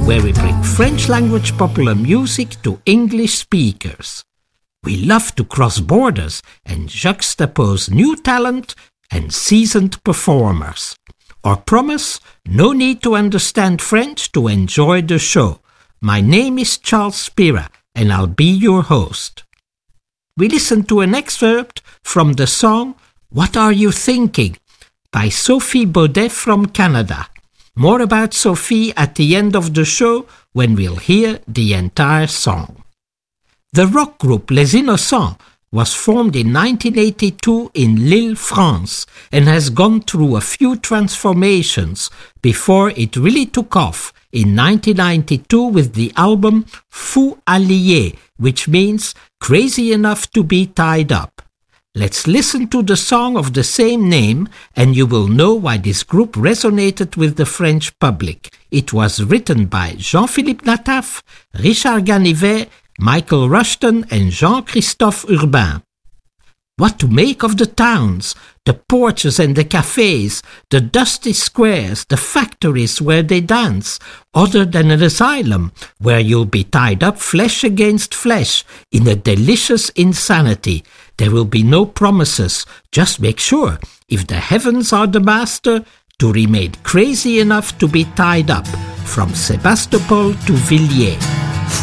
where we bring French language popular music to English speakers. We love to cross borders and juxtapose new talent and seasoned performers. Our promise: no need to understand French to enjoy the show. My name is Charles Spira, and I'll be your host. We listen to an excerpt from the song What Are You Thinking? By Sophie Baudet from Canada. More about Sophie at the end of the show when we'll hear the entire song. The rock group Les Innocents was formed in 1982 in Lille, France, and has gone through a few transformations before it really took off in 1992 with the album Fou Allié, which means crazy enough to be tied up. Let's listen to the song of the same name, and you will know why this group resonated with the French public. It was written by Jean-Philippe Nataf, Richard Ganivet, Michael Rushton, and Jean-Christophe Urbain. What to make of the towns, the porches and the cafes, the dusty squares, the factories where they dance, other than an asylum where you'll be tied up flesh against flesh in a delicious insanity. There will be no promises. Just make sure, if the heavens are the master, to remain crazy enough to be tied up. From Sebastopol to Villiers.